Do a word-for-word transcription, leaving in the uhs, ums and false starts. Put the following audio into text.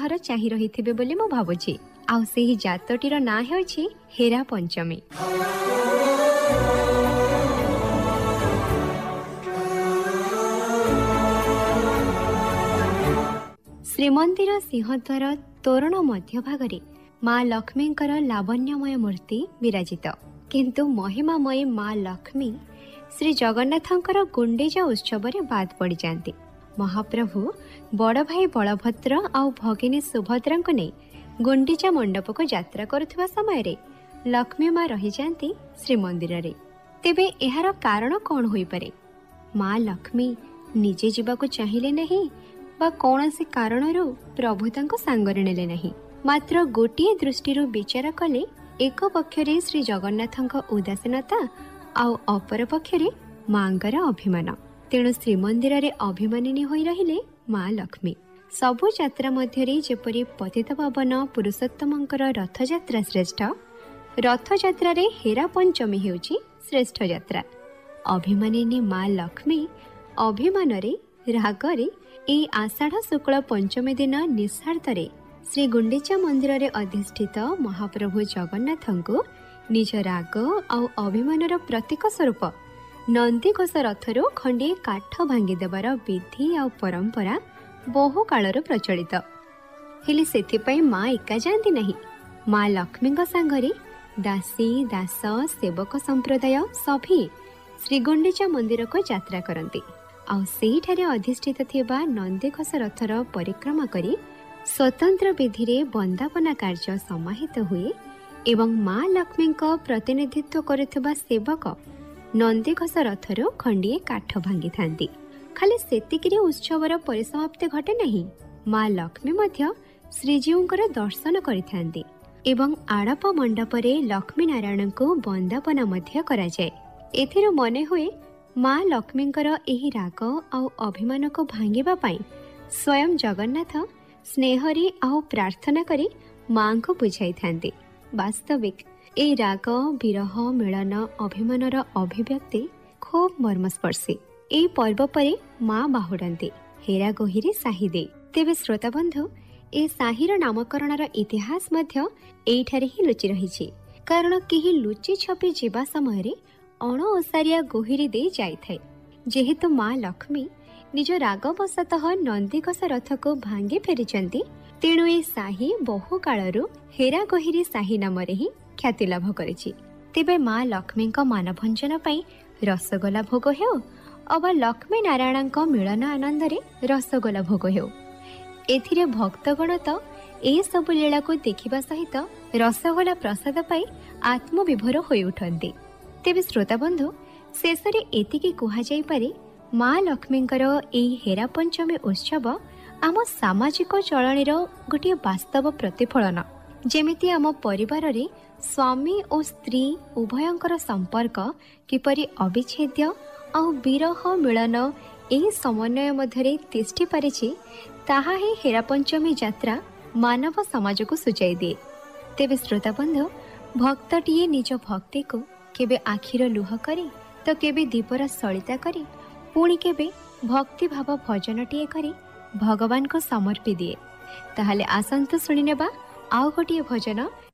थर चाहि रहिथिबे बोली मु भाबुछि। आउ सेही जातटीर ना हेउछि हेरा पंचमी। श्रीमंदिर सिंहद्वार तोरण मध्य भागरे माँ लक्ष्मींकर लावण्यमय मूर्ति विराजित, किंतु महिमामयी माँ लक्ष्मी श्री जगन्नाथंकर गुंडीचा उत्सव बाद पड़ जाती। महाप्रभु बड़ भाई बलभद्र आउ भगिनी सुभद्रा को नहीं गुंडीचा मंडप को यात्रा करुवा समय लक्ष्मी माँ रही जाती श्रीमंदिर रे। तेबे एहार कारण कौन होई पारे? माँ लक्ष्मी निजे जीवाको चाहिए नहीं बा कौनसी कारणरू प्रभु तांको सांगरे नेले नहीं। मात्र गोटिए दृष्टि विचार कले एक पक्षरे श्री जगन्नाथंक उदासीनता आउ अपर पक्षरे मांगर अभिमान। तेणु श्रीमंदिर रे अभिमानिनी होई रहिले माँ लक्ष्मी। सबु यात्रा मध्यरे जेपरि पतित पावन पुरुषोत्तमंकर रथयात्रा श्रेष्ठ, रथयात्रा रे हेरा पंचमी हेउची श्रेष्ठ यात्रा। अभिमानिनी माँ लक्ष्मी अभिमान रे रागरे ए आषाढ़ शुक्ल पंचमी दिन निस्सार्थे श्री गुंडीचा मंदिर रे अधिष्ठित महाप्रभु जगन्नाथंको निज राग आउ अभिमानर प्रतीक स्वरूप नंदीघोष रथरू खंडिए काठ भांगी देवार विधि आउ परंपरा बहु कालर प्रचलित। हेले सेथिपई माँ एका जाती नहीं। माँ लक्ष्मी सांगरे दासी दास सेवक संप्रदाय सभी श्री गुंडीचा मंदिर को यात्रा करती। आउ सेहिठारे अधिष्ठित थिबा नंदीघोष रथर परिक्रमा करी स्वतंत्र विधि रे वंदापना कार्य समाहित हुए एवं माँ लक्ष्मी प्रतिनिधित्व करुवा सेवक नंदीघोष रथरू खंडिए काठ भांगी थांती। खाली सेतिकिरे उत्सवर परिसमाप्ति घटे नहीं, माँ लक्ष्मी मध्य श्रीजीउंकर दर्शन करिथांती एवं आड़प मंडपरे लक्ष्मी नारायण को वंदापना मध्य करा जाए। एथिरु मने हुए माँ लक्ष्मींकर एही राग आउ अभिमान को भांगिबा पाई स्वयं जगन्नाथ स्नेहरी आउ प्रार्थना करी माँ को बुझाई थांती। वास्तविक ए राग विरह मिलन अभिमानर अभिव्यक्ति खूब मर्मस्पर्शी। ए पर्व परे माँ बाहुड़ाती हेरा गोहिरी साही दे। तेबे श्रोता बंधु, ए साहीर नामकरणर इतिहास मध्य एइठारे ही लुचि रहिछि। कारण केही लुचि छपि जीवा समय अण ओसारिया गोहिरी दे जाइथाय। जेहेतु माँ लक्ष्मी निज रागवशतः नंदीघोष रथ को भांगी फेरिचंती, तेणु ए साही बहु कालरू हेरा गोहिरी साही नाम ही ख्याति लाभ करिछि। तेबे माँ लक्ष्मी मानभंजन पाई रसगोला भोग हेउ अबा लक्ष्मी नारायण मिलन आनंद रे रसगोला भोग हेउ, एथिरे भक्तगण तो ए सब लीला को देखिबा सहित रसगोला प्रसाद पाई आत्मविभोर होई उठंती। तेबे श्रोता बंधु, शेषरे एतिकी कुहा जाई पारे माँ लक्ष्मींकर एही हेरा पंचमी उत्सव आम सामाजिक चलणीर गोटे वास्तव प्रतिफलन। जेमिति आम परिवार रे स्वामी और स्त्री उभयंकर संपर्क किपरि अविच्छेद्य और विरह मिलन एही समन्वय मध्यरे तिष्ठि पारिछि, ताहा ही हेरा पंचमी यात्रा मानव समाज को सुझाई दिए। तेबे श्रोता बंधु, भक्तटीए निज भक्ति को केबे आखिर लुह करी तो केबे दीपर सलिता करी पुणी केबे भक्ति भाव भजनटीए करी भगवान को समर्पी दिए। ताहले आसंतु सुनि नेबा आउ गोटिए भजन